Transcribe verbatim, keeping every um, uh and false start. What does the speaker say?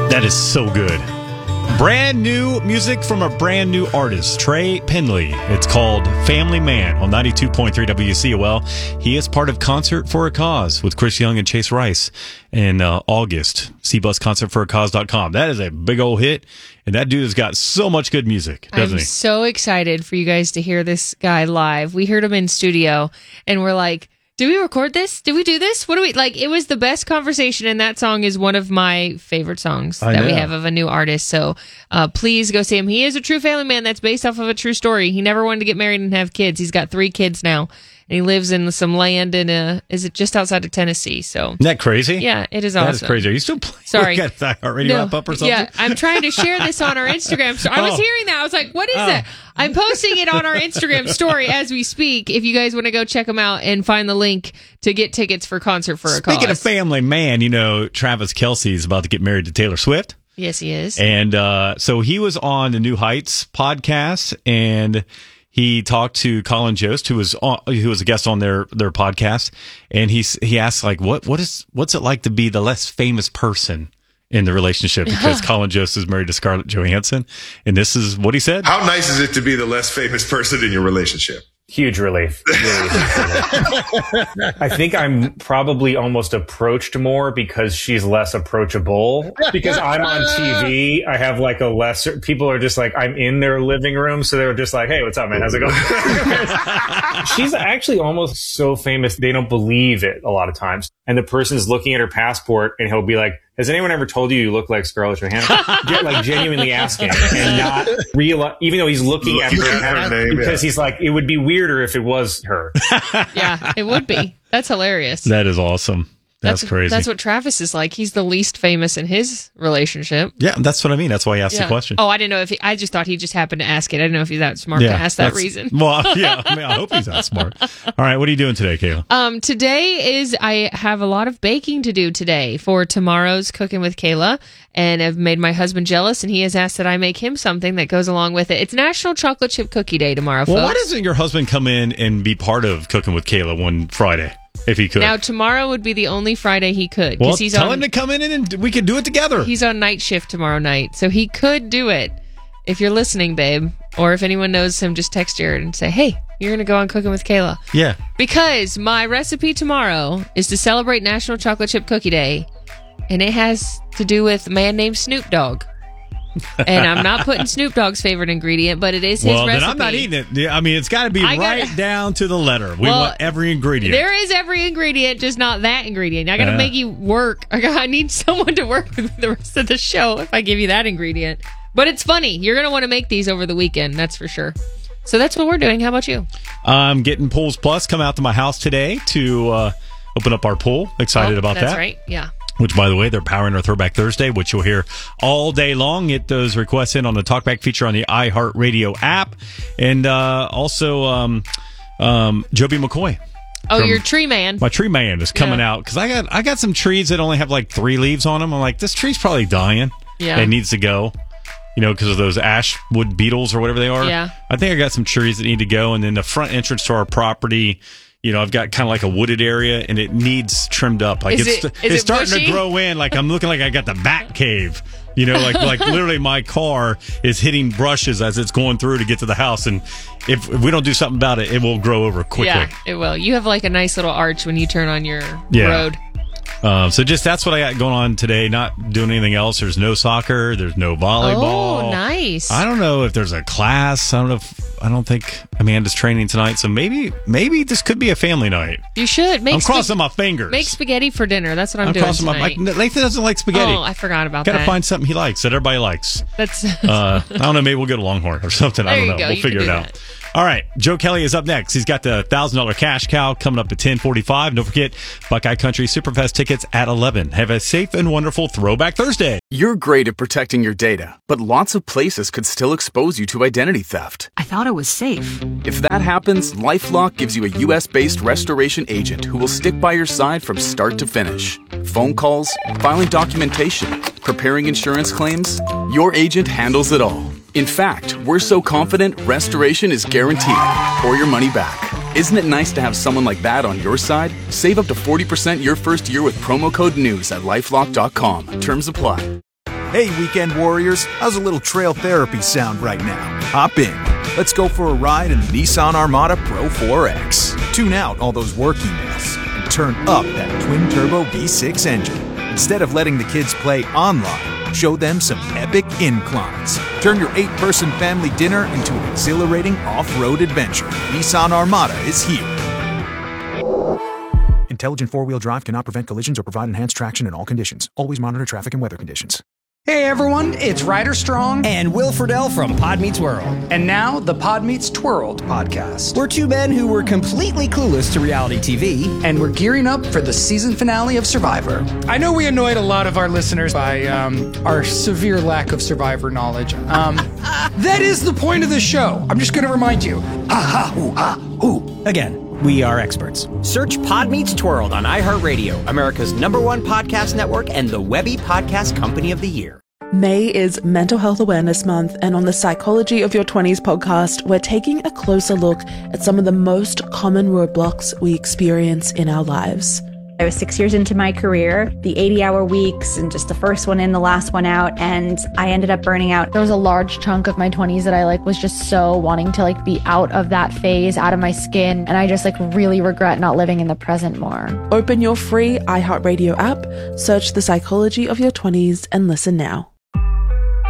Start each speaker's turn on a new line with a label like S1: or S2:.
S1: That is so good. Brand new music from a brand new artist, Trey Penley. It's called Family Man on ninety-two point three W C O L. He is part of Concert for a Cause with Chris Young and Chase Rice in uh, August. C bus concert for a cause dot com. That is a big old hit, and that dude has got so much good music, doesn't
S2: I'm
S1: he?
S2: I'm so excited for you guys to hear this guy live. We heard him in studio, and we're like, did we record this? Did we do this? What do we like? It was the best conversation, and that song is one of my favorite songs
S1: I
S2: that
S1: know.
S2: we have of a new artist. So uh, please go see him. He is a true family man that's based off of a true story. He never wanted to get married and have kids. He's got three kids now, and he lives in some land in a, is it just outside of Tennessee? So
S1: Isn't that crazy?
S2: yeah, it is awesome.
S1: That is crazy. Are you still playing?
S2: Sorry.
S1: We got that already wrap up or something?
S2: Yeah, I'm trying to share this on our Instagram. So I was
S1: Oh.
S2: hearing that. I was like, what is
S1: Oh.
S2: that? I'm posting it on our Instagram story as we speak. If you guys want to go check them out and find the link to get tickets for Concert for a Cause.
S1: Speaking of family man, you know, Travis Kelce is about to get married to Taylor Swift.
S2: Yes, he is.
S1: And uh, so he was on the New Heights podcast, and he talked to Colin Jost, who was on, who was a guest on their their podcast, and he he asked like, what what is what's it like to be the less famous person in the relationship, because Colin Jost is married to Scarlett Johansson, and this is what he said.
S3: How nice is it to be the less famous person in your relationship?
S4: Huge relief. Really. I think I'm probably almost approached more because she's less approachable. Because I'm on T V, I have like a lesser. People are just like, I'm in their living room, so they're just like, "Hey, what's up, man? How's it going?" She's actually almost so famous they don't believe it a lot of times. And the person's looking at her passport, and he'll be like, "Has anyone ever told you you look like Scarlett Johansson?" Get, like genuinely asking, and not realize, even though he's looking at her,
S3: Looking at her name,
S4: because
S3: yeah.
S4: he's like, it would be weirder if it was her.
S2: Yeah, it would be. That's hilarious.
S1: That is awesome. That's, crazy.
S2: That's what Travis is like. He's the least famous in his relationship.
S1: Yeah, that's what I mean. That's why I asked
S2: Yeah.
S1: the question.
S2: Oh, I didn't know if he, I just thought he just happened to ask it. I didn't know if he's that smart to ask that
S1: that's-
S2: reason.
S1: Well, yeah, I mean, I hope he's that smart. All right, what are you doing today, Kayla?
S2: Um, today is I have a lot of baking to do today for tomorrow's Cooking with Kayla, and I've made my husband jealous, and he has asked that I make him something that goes along with it. It's National Chocolate Chip Cookie Day tomorrow,
S1: Well, why
S2: folks.
S1: doesn't your husband come in and be part of Cooking with Kayla one Friday, if he could?
S2: Now tomorrow would be the only Friday he could,
S1: well,
S2: because he's
S1: tell
S2: on
S1: him to come in and we can do it together.
S2: he's on night shift tomorrow night, so he could do it. If you're listening, babe, or if anyone knows him, just text Jared and say, "Hey, you're gonna go on Cooking with Kayla."
S1: Yeah.
S2: Because my recipe tomorrow is to celebrate National Chocolate Chip Cookie Day, and it has to do with a man named Snoop Dogg. And I'm not putting Snoop Dogg's favorite ingredient, but it is his
S1: Well,
S2: recipe.
S1: then I'm not eating it. Yeah, I mean, it's got to be
S2: I gotta-
S1: right down to the letter. We
S2: Well,
S1: want every ingredient.
S2: There is every ingredient, just not that ingredient. I got to
S1: Yeah.
S2: make you work. I, got, I need someone to work with the rest of the show if I give you that ingredient. But it's funny. You're going to want to make these over the weekend, that's for sure. So that's what we're doing. How about you?
S1: I'm getting Pools Plus come out to my house today to uh, open up our pool. Excited
S2: Oh,
S1: about
S2: that's
S1: that.
S2: That's right. Yeah.
S1: Which, by the way, they're powering our Throwback Thursday, which you'll hear all day long. Get those requests in on the Talkback feature on the iHeartRadio app. And uh, also, um, um, Joby McCoy.
S2: Oh,
S1: From-
S2: your tree man.
S1: My tree man is coming
S2: Yeah.
S1: out because I got I got some trees that only have like three leaves on them. I'm like, this tree's probably dying.
S2: Yeah.
S1: It needs to go. You know, because of those ash wood beetles or whatever they are.
S2: Yeah.
S1: I think I got some trees that need to go. And then the front entrance to our property, you know, I've got kind of like a wooded area and it needs trimmed up. Like
S2: Is
S1: it's
S2: it- is
S1: it's
S2: it
S1: starting
S2: bushy?
S1: to grow in. Like I'm looking like I got the bat cave. You know, like like literally my car is hitting brushes as it's going through to get to the house. And if, if we don't do something about it, it will grow over quickly.
S2: Yeah, it will. You have like a nice little arch when you turn on your
S1: Yeah.
S2: road.
S1: Um, so just that's what I got going on today. Not doing anything else. There's no soccer. There's no volleyball.
S2: Oh, nice.
S1: I don't know if there's a class. I don't know if I don't think Amanda's training tonight. So maybe maybe this could be a family night.
S2: You should. Make
S1: I'm
S2: spa-
S1: crossing my fingers.
S2: Make spaghetti for dinner. That's what I'm,
S1: I'm
S2: doing
S1: crossing
S2: tonight.
S1: my. Like, Lathan doesn't like spaghetti.
S2: Oh, I forgot about
S1: Gotta
S2: that.
S1: find something he likes that everybody likes.
S2: That's
S1: Uh, I don't know. Maybe we'll get a Longhorn or something. I
S2: There
S1: don't
S2: you
S1: know.
S2: go.
S1: We'll
S2: You
S1: figure
S2: can
S1: it
S2: do
S1: out.
S2: that.
S1: All right. Joe Kelly is up next. He's got the one thousand dollars cash cow coming up at ten forty-five. Don't forget Buckeye Country Superfest tickets at eleven. Have a safe and wonderful Throwback Thursday.
S5: You're great at protecting your data, but lots of places could still expose you to identity theft.
S6: I thought it was safe.
S5: If that happens, LifeLock gives you a U S-based restoration agent who will stick by your side from start to finish. Phone calls, filing documentation, preparing insurance claims, your agent handles it all. In fact, we're so confident restoration is guaranteed or your money back. Isn't it nice to have someone like that on your side? Save up to forty percent your first year with promo code NEWS at LifeLock dot com. Terms apply.
S6: Hey, weekend warriors, how's a little trail therapy sound right now? Hop in. Let's go for a ride in the Nissan Armada Pro four X. Tune out all those work emails and turn up that twin-turbo V six engine. Instead of letting the kids play online, show them some epic inclines. Turn your eight-person family dinner into an exhilarating off-road adventure. Nissan Armada is here. Intelligent four-wheel drive cannot prevent collisions or provide enhanced traction in all conditions. Always monitor traffic and weather conditions.
S7: Hey everyone, it's Ryder Strong
S8: and Will Friedle from Pod Meets World.
S7: And now the Pod Meets Twirled podcast.
S8: We're two men who were completely clueless to reality T V.
S7: And we're gearing up for the season finale of Survivor. I know we annoyed a lot of our listeners by um, our severe lack of Survivor knowledge. Um, that is the point of the show. I'm just going to remind you. Ha ha hoo ha hoo.
S8: Again. We are experts. Search Pod Meets Twirled on iHeartRadio, America's number one podcast network and the Webby Podcast Company of the Year.
S9: May is Mental Health Awareness Month, and on the Psychology of Your twenties podcast, we're taking a closer look at some of the most common roadblocks we experience in our lives.
S10: I was six years into my career, the eighty-hour weeks, and just the first one in, the last one out, and I ended up burning out.
S11: There was a large chunk of my twenties that I like was just so wanting to like be out of that phase, out of my skin, and I just like really regret not living in the present more.
S9: Open your free iHeartRadio app, search The Psychology of Your twenties, and listen now.